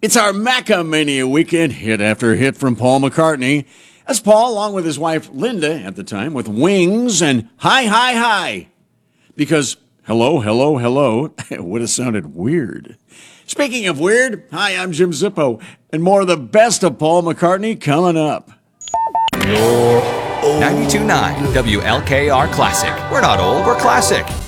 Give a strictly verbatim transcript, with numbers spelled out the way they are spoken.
It's our Macamania weekend hit after hit from Paul McCartney. As Paul, along with his wife Linda at the time, with Wings and Hi, Hi, Hi. Because hello, hello, hello would have sounded weird. Speaking of weird, hi, I'm Jim Zippo, and more of the best of Paul McCartney coming up. ninety-two point nine W L K R Classic. We're not old, we're classic.